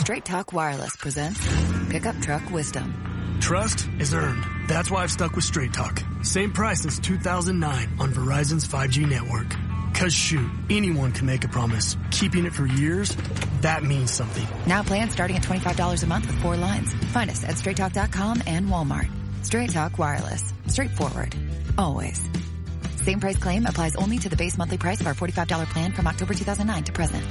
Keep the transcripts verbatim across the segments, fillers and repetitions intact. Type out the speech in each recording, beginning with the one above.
Straight Talk Wireless presents Pickup Truck Wisdom. Trust is earned. That's why I've stuck with Straight Talk. Same price since two thousand nine on Verizon's five G network. Cause shoot, anyone can make a promise. Keeping it for years, that means something. Now plans starting at twenty-five dollars a month with four lines. Find us at straight talk dot com and Walmart. Straight Talk Wireless. Straightforward. Always. Same price claim applies only to the base monthly price of our forty-five dollars plan from October two thousand nine to present.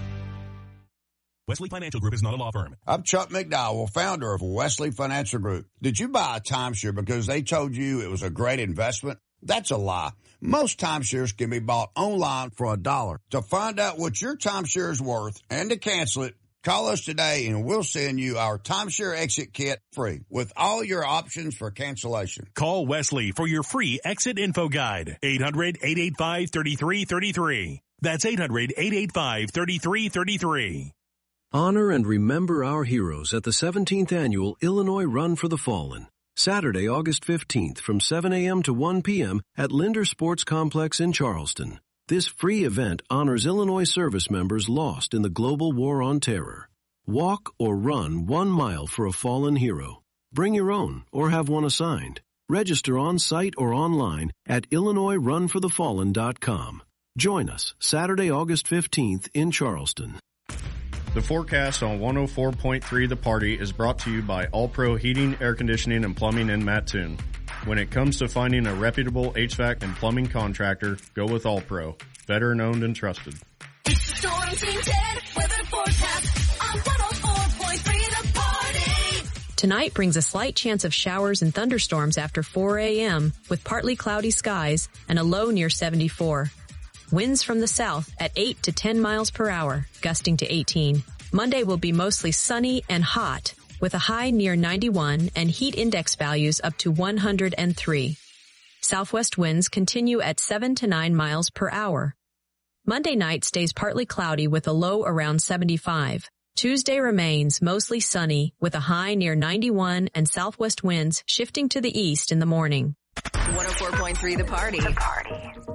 Wesley Financial Group is not a law firm. I'm Chuck McDowell, founder of Wesley Financial Group. Did you buy a timeshare because they told you it was a great investment? That's a lie. Most timeshares can be bought online for a dollar. To find out what your timeshare is worth and to cancel it, call us today and we'll send you our timeshare exit kit free with all your options for cancellation. Call Wesley for your free exit info guide. eight hundred, eight eight five, three three three three. That's eight hundred, eight eight five, three three three three. Honor and remember our heroes at the seventeenth Annual Illinois Run for the Fallen. Saturday, August fifteenth from seven a.m. to one p.m. at Linder Sports Complex in Charleston. This free event honors Illinois service members lost in the global war on terror. Walk or run one mile for a fallen hero. Bring your own or have one assigned. Register on site or online at illinois run for the fallen dot com. Join us Saturday, August fifteenth in Charleston. The forecast on one oh four point three The Party is brought to you by All Pro Heating, Air Conditioning, and Plumbing in Mattoon. When it comes to finding a reputable H V A C and plumbing contractor, go with All Pro. Veteran owned and trusted. It's the Storm Team ten weather forecast on one oh four point three The Party. Tonight brings a slight chance of showers and thunderstorms after four a.m. with partly cloudy skies and a low near seventy-four. Winds from the south at eight to ten miles per hour, gusting to eighteen. Monday will be mostly sunny and hot, with a high near ninety-one and heat index values up to one hundred three. Southwest winds continue at seven to nine miles per hour. Monday night stays partly cloudy with a low around seventy-five. Tuesday remains mostly sunny with a high near ninety-one and southwest winds shifting to the east in the morning. one oh four point three The Party. The Party.